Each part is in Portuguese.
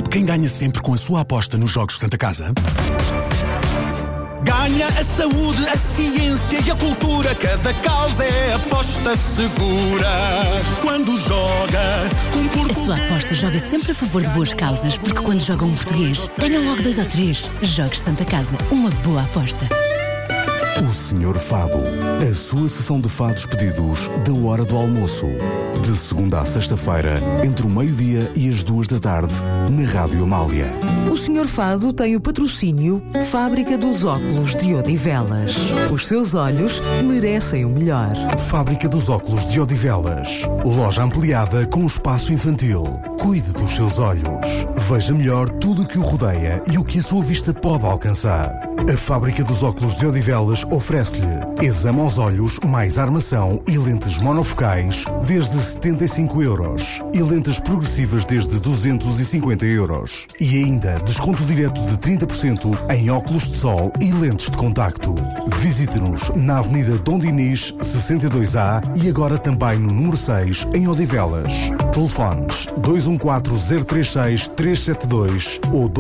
Quem ganha sempre com a sua aposta nos Jogos Santa Casa? Ganha a saúde, a ciência e a cultura. Cada causa é aposta segura. Quando joga um português... A sua aposta joga sempre a favor de boas causas, porque quando joga um português, ganha logo 2 ou 3. Jogos Santa Casa, uma boa aposta. O Senhor Fado, a sua sessão de fados pedidos da hora do almoço. De segunda a sexta-feira, entre o meio-dia e as 2 da tarde, na Rádio Amália. O Senhor Fado tem o patrocínio Fábrica dos Óculos de Odivelas. Os seus olhos merecem o melhor. Fábrica dos Óculos de Odivelas. Loja ampliada com espaço infantil. Cuide dos seus olhos. Veja melhor tudo o que o rodeia e o que a sua vista pode alcançar. A Fábrica dos Óculos de Odivelas oferece-lhe exame aos olhos mais armação e lentes monofocais desde 75 euros e lentes progressivas desde 250 euros. E ainda desconto direto de 30% em óculos de sol e lentes de contacto. Visite-nos na Avenida Dom Dinis, 62A e agora também no número 6 em Odivelas. Telefones 214-036-372 ou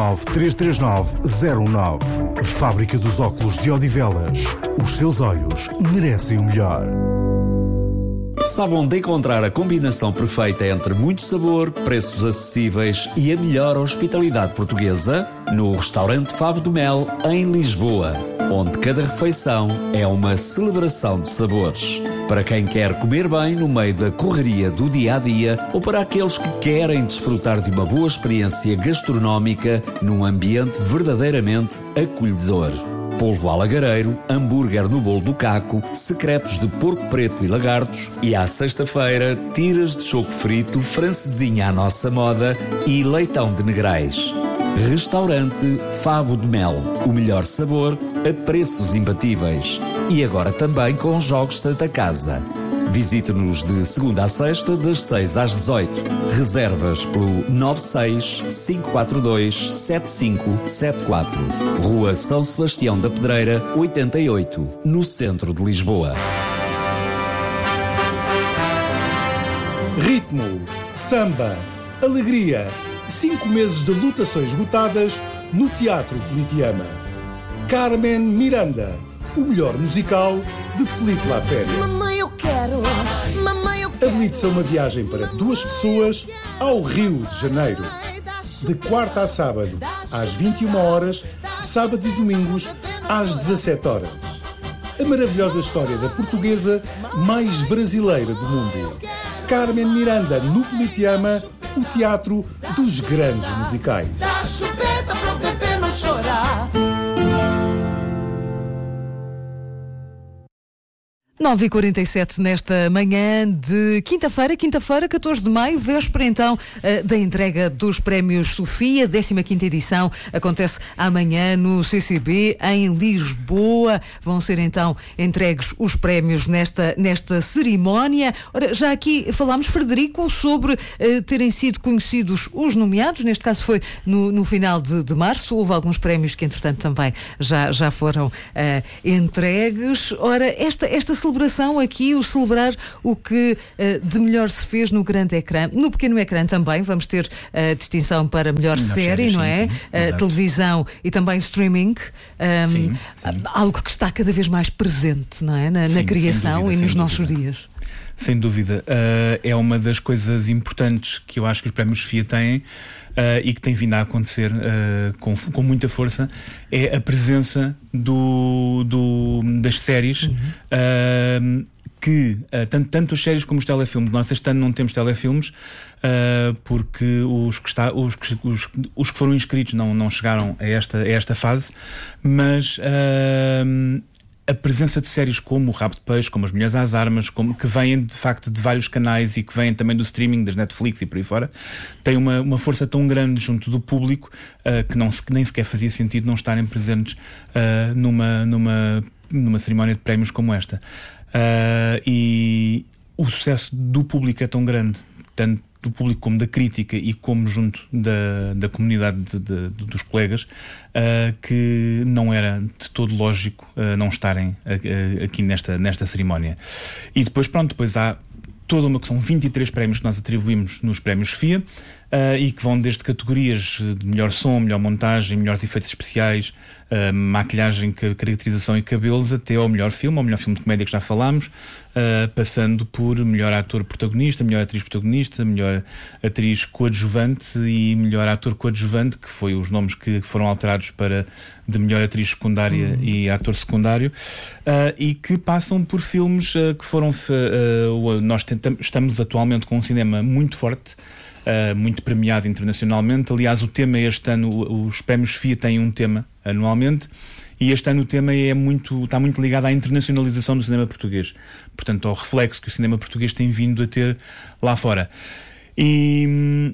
219-339-019. Fábrica dos Óculos de Odivelas. Os seus olhos merecem o melhor. Sabe onde encontrar a combinação perfeita entre muito sabor, preços acessíveis e a melhor hospitalidade portuguesa? No restaurante Favo do Mel, em Lisboa, onde cada refeição é uma celebração de sabores. Para quem quer comer bem no meio da correria do dia-a-dia ou para aqueles que querem desfrutar de uma boa experiência gastronómica num ambiente verdadeiramente acolhedor. Polvo alagareiro, hambúrguer no bolo do caco, secretos de porco preto e lagartos e à sexta-feira, tiras de choco frito, francesinha à nossa moda e leitão de negrais. Restaurante Favo de Mel. O melhor sabor a preços imbatíveis. E agora também com Jogos Santa Casa. Visite-nos de segunda a sexta, das 6 às 18. Reservas pelo 96-542-7574. Rua São Sebastião da Pedreira, 88, no centro de Lisboa. Ritmo, samba, alegria. 5 meses de lutações esgotadas no Teatro Politeama. Carmen Miranda, o melhor musical de Filipe Laférias. Mamãe, eu quero. Mamãe, eu quero. Habilite-se a uma viagem para 2 pessoas ao Rio de Janeiro. De quarta a sábado, às 21 horas, sábados e domingos, às 17 horas. A maravilhosa história da portuguesa mais brasileira do mundo. Carmen Miranda, no Politeama, o teatro dos grandes musicais. Dá chupeta para o bebê não chorar. 9h47 nesta manhã de quinta-feira, 14 de maio, véspera então da entrega dos Prémios Sofia, 15ª edição, acontece amanhã no CCB, em Lisboa. Vão ser então entregues os prémios nesta cerimónia. Ora, já aqui falámos, Frederico, sobre terem sido conhecidos os nomeados, neste caso foi no final de março, houve alguns prémios que entretanto também já foram entregues. Ora, esta celebração aqui, o celebrar o que de melhor se fez no grande ecrã. No pequeno ecrã também vamos ter a distinção para melhor série, não é? Sim, televisão e também streaming. Sim. Algo que está cada vez mais presente, não é? Na criação dúvida, e nos nossos dias. Sem dúvida. É uma das coisas importantes que eu acho que os prémios Sofia têm e que tem vindo a acontecer com muita força, é a presença das séries, que tanto as séries como os telefilmes. Nós este ano não temos telefilmes porque os que foram inscritos não chegaram a esta fase, mas a presença de séries como o Rabo de Peixe, como As Mulheres às Armas, que vêm de facto de vários canais e que vêm também do streaming, das Netflix e por aí fora, tem uma força tão grande junto do público que nem sequer fazia sentido não estarem presentes numa cerimónia de prémios como esta. E o sucesso do público é tão grande, tanto do público como da crítica e como junto da comunidade dos colegas, que não era de todo lógico não estarem aqui nesta cerimónia. E depois há toda são 23 prémios que nós atribuímos nos prémios Sofia, e que vão desde categorias de melhor som, melhor montagem, melhores efeitos especiais, maquilhagem, caracterização e cabelos, até ao melhor filme de comédia que já falámos, passando por melhor ator protagonista, melhor atriz protagonista, melhor atriz coadjuvante e melhor ator coadjuvante, que foi os nomes que foram alterados para de melhor atriz secundária e ator secundário, e que passam por filmes que foram... nós estamos atualmente com um cinema muito forte, muito premiado internacionalmente. Aliás, o tema este ano, os prémios FIA têm um tema anualmente, e este ano o tema está muito ligado à internacionalização do cinema português, portanto ao reflexo que o cinema português tem vindo a ter lá fora. E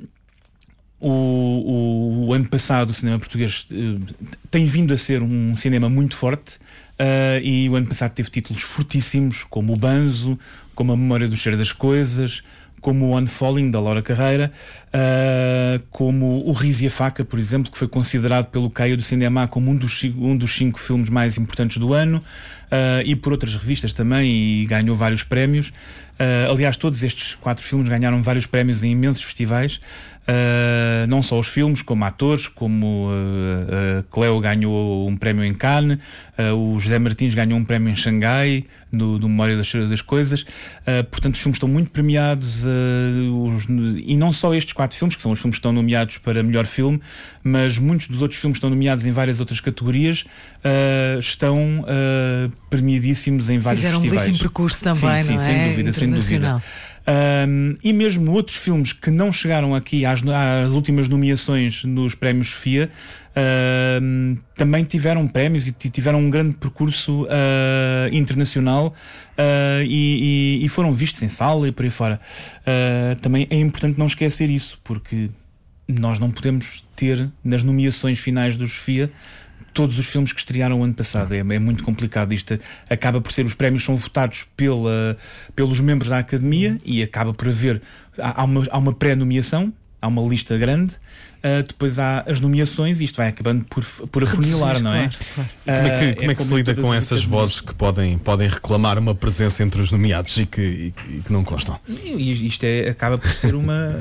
o ano passado o cinema português tem vindo a ser um cinema muito forte, e o ano passado teve títulos fortíssimos, como o Banzo, como A Memória do Cheiro das Coisas, como o Unfalling, da Laura Carreira, como o Riso e a Faca, por exemplo, que foi considerado pelo Caio do Cinema como um dos 5 filmes mais importantes do ano, e por outras revistas também, e ganhou vários prémios. Aliás, todos estes 4 filmes ganharam vários prémios em imensos festivais, não só os filmes, como atores, como Cleo ganhou um prémio em Cannes, o José Martins ganhou um prémio em Xangai, do Memória das Coisas. Portanto, os filmes estão muito premiados, e não só estes 4 filmes, que são os filmes que estão nomeados para melhor filme, mas muitos dos outros filmes que estão nomeados em várias outras categorias, estão premiadíssimos em vários festivais. Fizeram um belíssimo percurso também, sim, não é? Sem dúvida, sem dúvida. E mesmo outros filmes que não chegaram aqui às últimas nomeações nos prémios FIA, também tiveram prémios e tiveram um grande percurso internacional, e foram vistos em sala e por aí fora. Também é importante não esquecer isso, porque nós não podemos ter nas nomeações finais dos FIA todos os filmes que estrearam o ano passado. É muito complicado. Isto acaba por ser, os prémios são votados pelos membros da Academia, e acaba por haver, há uma pré-nomeação, há uma lista grande, depois há as nomeações, e isto vai acabando por afunilar, não é? Claro. Como é que se lida com essas vozes que podem reclamar uma presença entre os nomeados e que não constam? Isto acaba por ser uma...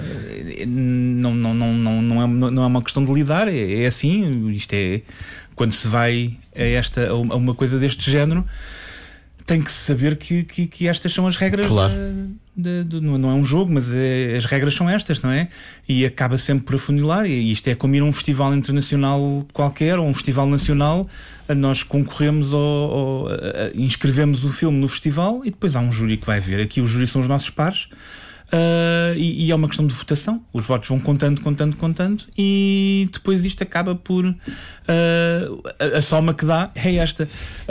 Não é uma questão de lidar, é assim. Isto é... Quando se vai a uma coisa deste género, tem que saber que estas são as regras. Claro. Não é um jogo, mas as regras são estas, não é? E acaba sempre por afunilar. E isto é como ir a um festival internacional qualquer, ou um festival nacional. Nós concorremos inscrevemos o filme no festival, e depois há um júri que vai ver. Aqui o júri são os nossos pares. E é uma questão de votação. Os votos vão contando, e depois isto acaba por a soma que dá é esta,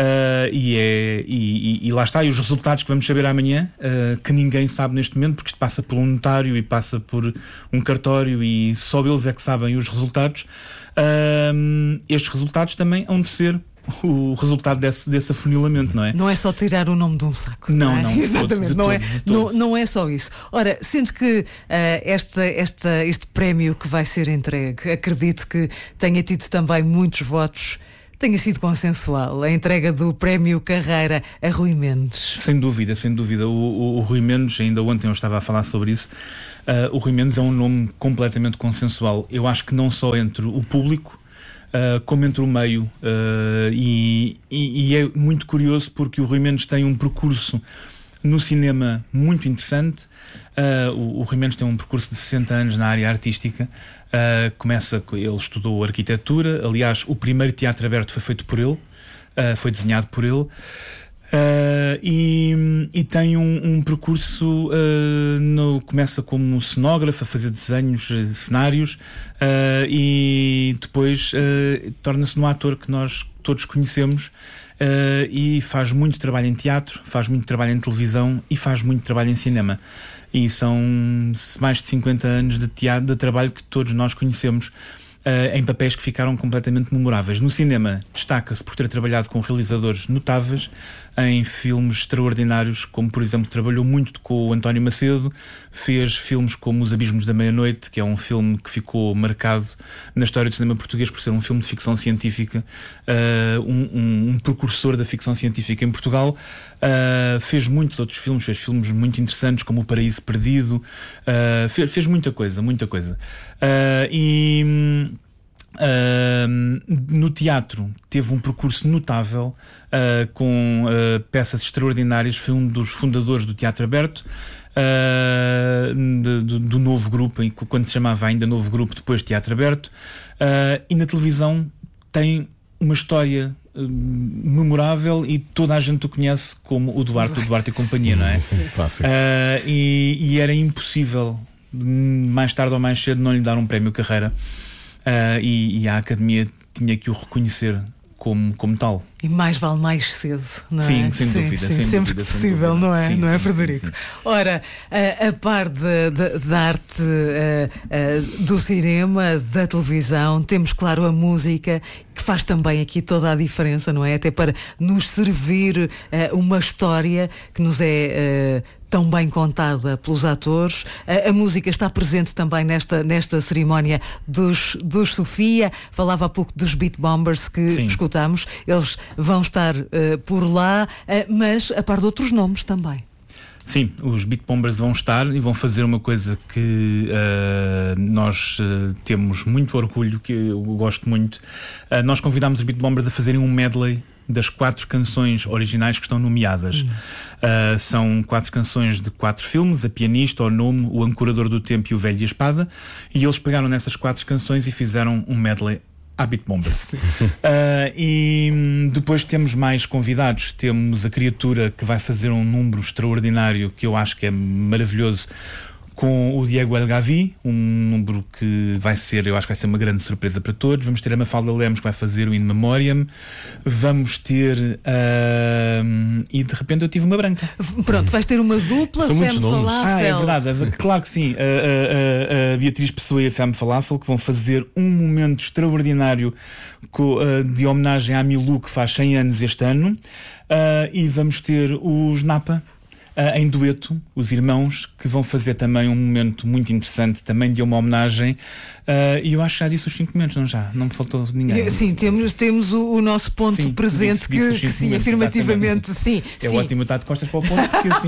e lá está. E os resultados que vamos saber amanhã, que ninguém sabe neste momento, porque isto passa por um notário e passa por um cartório, e só eles é que sabem os resultados. Estes resultados também hão de ser o resultado desse afunilamento, não é? Não é só tirar o nome de um saco. Não. Exatamente, não é só isso. Ora, sendo que este prémio que vai ser entregue, acredito que tenha tido também muitos votos, tenha sido consensual, a entrega do prémio Carreira a Rui Mendes. Sem dúvida. O Rui Mendes, ainda ontem eu estava a falar sobre isso, o Rui Mendes é um nome completamente consensual. Eu acho que não só entre o público, como entre o meio, e é muito curioso, porque o Rui Mendes tem um percurso no cinema muito interessante. O Rui Mendes tem um percurso de 60 anos na área artística. Ele estudou arquitetura. Aliás, o primeiro teatro aberto foi feito por ele, foi desenhado por ele. E tem um percurso, começa como cenógrafo, a fazer desenhos, cenários, e depois torna-se um ator que nós todos conhecemos, e faz muito trabalho em teatro, faz muito trabalho em televisão e faz muito trabalho em cinema. E são mais de 50 anos de trabalho que todos nós conhecemos. em papéis que ficaram completamente memoráveis. No cinema, destaca-se por ter trabalhado com realizadores notáveis em filmes extraordinários, como por exemplo trabalhou muito com o António Macedo, fez filmes como Os Abismos da Meia-Noite, que é um filme que ficou marcado na história do cinema português por ser um filme de ficção científica, um precursor da ficção científica em Portugal. Fez muitos outros filmes, fez filmes muito interessantes como O Paraíso Perdido, fez muita coisa. No teatro teve um percurso notável, com peças extraordinárias. Foi um dos fundadores do Teatro Aberto, do novo grupo, quando se chamava ainda Novo Grupo, depois Teatro Aberto, e na televisão tem uma história memorável e toda a gente o conhece como o Duarte e companhia, não é? Sim, clássico. E era impossível, mais tarde ou mais cedo, não lhe dar um prémio Carreira, e a Academia tinha que o reconhecer como tal. E mais vale mais cedo, não é? Sim, sem dúvida. Sempre que possível, não é? Sim, não é, sim, Frederico? Sim. Ora, a par da arte do cinema, da televisão, temos, claro, a música, que faz também aqui toda a diferença, não é? Até para nos servir uma história que nos é tão bem contada pelos atores. A música está presente também nesta cerimónia dos Sofia. Falava há pouco dos Beat Bombers que escutamos. Eles vão estar por lá, mas a par de outros nomes também. Sim, os Beat Bombers vão estar e vão fazer uma coisa que nós temos muito orgulho, que eu gosto muito. Nós convidámos os Beat Bombers a fazerem um medley das 4 canções originais que estão nomeadas. São 4 canções de 4 filmes: A Pianista, O Nome, O Ancorador do Tempo e O Velho e a Espada, e eles pegaram nessas 4 canções e fizeram um medley à Beat Bombers. E depois temos mais convidados. Temos a Criatura, que vai fazer um número extraordinário, que eu acho que é maravilhoso, com o Diego El Gavi, um número que eu acho que vai ser uma grande surpresa para todos. Vamos ter a Mafalda Lemos, que vai fazer o In Memoriam. Vamos ter e de repente eu tive uma branca. Pronto, vais ter uma dupla. São muitos nomes. É verdade, claro que sim. A Beatriz Pessoa e a Femme Falafel, que vão fazer um momento extraordinário de homenagem à Milu, que faz 100 anos este ano. E vamos ter os Napa em dueto, os irmãos, que vão fazer também um momento muito interessante, também de uma homenagem. E eu acho que já disse os 5 momentos, não me faltou ninguém. Sim, temos o nosso ponto presente, disse que sim, afirmativamente, sim. É ótimo estar de costas para o ponto, porque assim.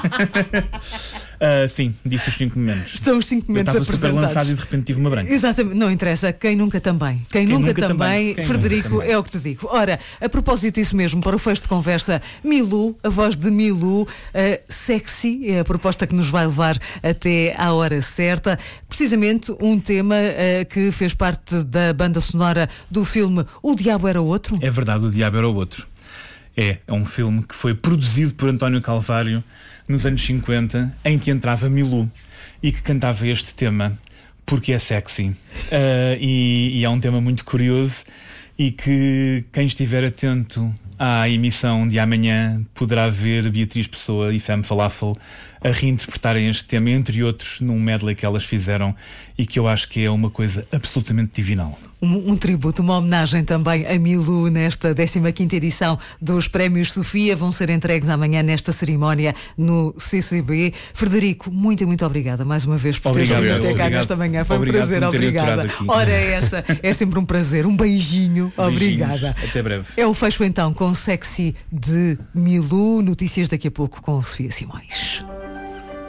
Sim, disse os 5 momentos. Estão os 5 momentos apresentados. Eu estava super lançado e de repente tive uma branca. Exatamente, não interessa, quem nunca também. Quem nunca também, Frederico, nunca também. É o que te digo. Ora, a propósito disso mesmo, para o fecho de conversa, Milu, a voz de Milu, Sexy, é a proposta que nos vai levar até à hora certa. Precisamente um tema que fez parte da banda sonora do filme O Diabo Era Outro. É verdade, O Diabo Era Outro. É um filme que foi produzido por António Calvário nos anos 50, em que entrava Milu e que cantava este tema, porque é sexy. E é um tema muito curioso e que quem estiver atento à emissão de amanhã poderá ver Beatriz Pessoa e Femme Falafel a reinterpretarem este tema, entre outros, num medley que elas fizeram e que eu acho que é uma coisa absolutamente divinal. Um tributo, uma homenagem também a Milu nesta 15ª edição dos Prémios Sofia. Vão ser entregues amanhã nesta cerimónia no CCB. Frederico, muito obrigada mais uma vez por teres vindo até cá nesta manhã. Foi um prazer, obrigada. Ora, essa é sempre um prazer. Um beijinho, obrigada. Até breve. É o fecho então com Sexy de Milu. Notícias daqui a pouco com Sofia Simões.